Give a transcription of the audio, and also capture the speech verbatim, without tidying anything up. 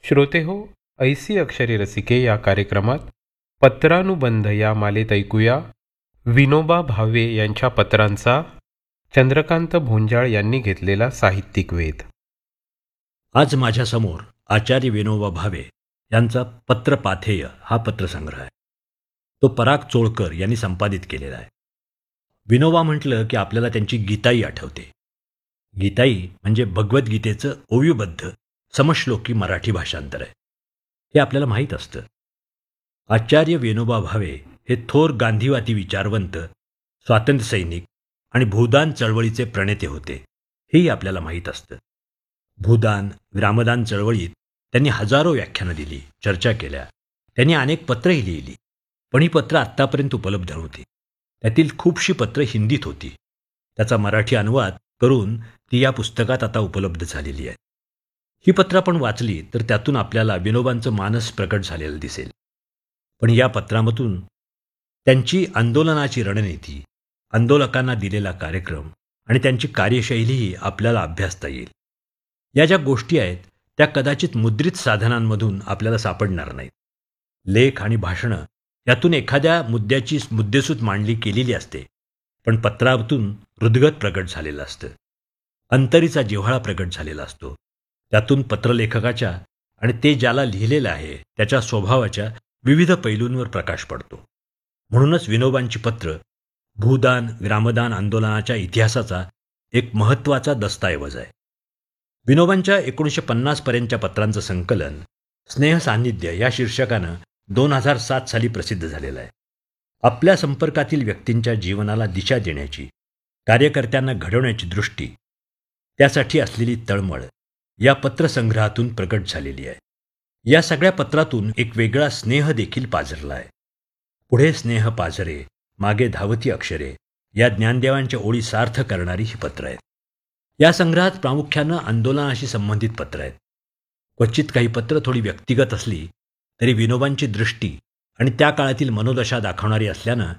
श्रोते हो, ऐसी अक्षरे रसिके या कार्यक्रमात पत्रानुबंध या मालेत ऐकूया विनोबा भावे यांच्या पत्रांचा चंद्रकांत भोंजाळ यांनी घेतलेला साहित्यिक वेध. आज माझ्यासमोर आचार्य विनोबा भावे यांचा पत्रपाथेय हा पत्रसंग्रह आहे. तो पराग चोळकर यांनी संपादित केलेला आहे. विनोबा म्हटलं की आपल्याला त्यांची गीताई आठवते. गीताई म्हणजे भगवद्गीतेचं ओवीबद्ध समश्लोकी मराठी भाषांतर आहे. हे आपल्याला माहीत असतं. आचार्य विनोबा भावे हे थोर गांधीवादी विचारवंत, स्वातंत्र्यसैनिक आणि भूदान चळवळीचे प्रणेते होते, हेही आपल्याला माहीत असतं. भूदान ग्रामदान चळवळीत त्यांनी हजारो व्याख्यानं दिली, चर्चा केल्या. त्यांनी अनेक पत्रही लिहिली, पण ही पत्रं आत्तापर्यंत उपलब्ध नव्हती. त्यातील खूपशी पत्रं हिंदीत होती. त्याचा मराठी अनुवाद करून ती या पुस्तकात आता उपलब्ध झालेली आहे. ही पत्रं आपण वाचली तर त्यातून आपल्याला विनोबांचं मानस प्रकट झालेलं दिसेल. पण या पत्रामधून त्यांची आंदोलनाची रणनीती, आंदोलकांना दिलेला कार्यक्रम आणि त्यांची कार्यशैलीही आपल्याला अभ्यासता येईल. या ज्या गोष्टी आहेत त्या कदाचित मुद्रित साधनांमधून आपल्याला सापडणार नाहीत. लेख आणि भाषणं यातून एखाद्या मुद्द्याची मुद्देसूद मांडणी केलेली असते, पण पत्रातून हृदगत प्रकट झालेलं असतं. अंतरीचा जिव्हाळा प्रकट झालेला असतो. त्यातून पत्रलेखकाच्या आणि ते ज्याला लिहिलेलं आहे त्याच्या स्वभावाच्या विविध पैलूंवर प्रकाश पडतो. म्हणूनच विनोबांची पत्र भूदान ग्रामदान आंदोलनाच्या इतिहासाचा एक महत्त्वाचा दस्तऐवज आहे. विनोबांच्या एकोणीसशे पन्नासपर्यंतच्या पत्रांचं संकलन स्नेहसान्निध्य या शीर्षकानं दोन हजार सात साली प्रसिद्ध झालेलं आहे. आपल्या संपर्कातील व्यक्तींच्या जीवनाला दिशा देण्याची, कार्यकर्त्यांना घडवण्याची दृष्टी, त्यासाठी असलेली तळमळ या पत्रसंग्रहातून प्रकट झालेली आहे. या सगळ्या पत्रातून एक वेगळा स्नेह देखील पाझरला आहे. पुढे स्नेह पाझरे, मागे धावती अक्षरे या ज्ञानदेवांच्या ओळी सार्थ करणारी ही पत्रं आहेत. या संग्रहात प्रामुख्यानं आंदोलनाशी संबंधित पत्रं आहेत. क्वचित काही पत्रं थोडी व्यक्तिगत असली तरी विनोबांची दृष्टी आणि त्या काळातील मनोदशा दाखवणारी असल्यानं